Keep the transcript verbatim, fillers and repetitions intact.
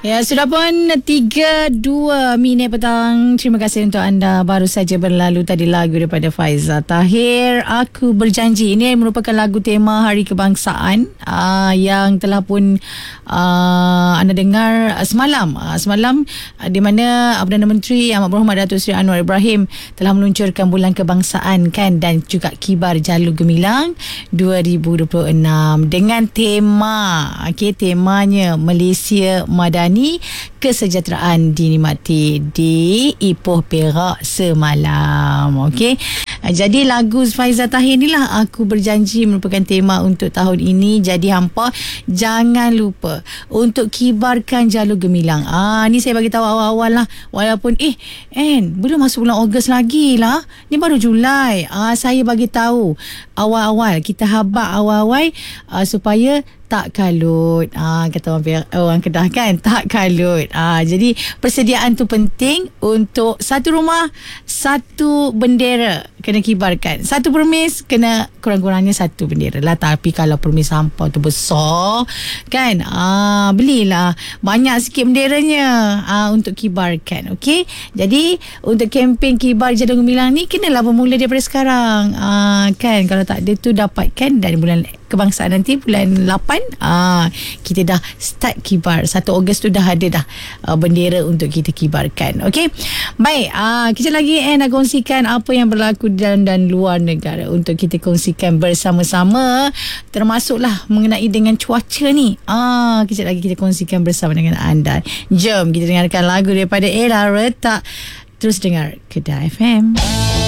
Ya, sudah pun tiga dua minit petang. Terima kasih untuk anda. Baru saja berlalu tadi lagu daripada Faizal Tahir, Aku Berjanji. Ini merupakan lagu tema Hari Kebangsaan uh, yang telah pun uh, anda dengar uh, semalam. Uh, semalam uh, di mana Perdana Menteri Amat Berhormat Datuk Seri Anwar Ibrahim telah meluncurkan Bulan Kebangsaan kan, dan juga Kibar Jalur Gemilang dua ribu dua puluh enam dengan tema, okey, temanya Malaysia Madani, kesejahteraan dinikmati di Ipoh Perak semalam. Okey. Jadi lagu Faizal Tahir ni lah, Aku Berjanji, merupakan tema untuk tahun ini. Jadi hampa jangan lupa untuk kibarkan jalur gemilang. Ah ni saya bagi tahu awal-awal lah, walaupun eh En belum masuk bulan Ogos lagi lah. Ni baru Julai. Ah saya bagi tahu awal-awal, kita habaq awal-awal uh, supaya tak kalut. Ah kata orang, orang Kedah kan, tak kalut. Ah jadi persediaan tu penting. Untuk satu rumah satu bendera kena kibarkan. Satu permis kena kurang-kurangnya satu bendera lah. Tapi kalau permis sampah tu besar kan, ah belilah banyak sikit benderanya ah untuk kibarkan. Okey. Jadi untuk kempen Kibar Jalur Gemilang ni kenalah bermula daripada sekarang. Ah kan, kalau tak ada tu dapatkan dari bulan kebangsaan nanti bulan lapan. Ah kita dah start kibar. satu Ogos tu dah ada dah uh, bendera untuk kita kibarkan. Okey. Baik, ah kita lagi eh nak kongsikan apa yang berlaku dalam dan luar negara untuk kita kongsikan bersama-sama, termasuklah mengenai dengan cuaca ni. Ah kejap lagi kita kongsikan bersama dengan anda. Jom kita dengarkan lagu daripada Ella Retak. Terus dengar Kedah F M.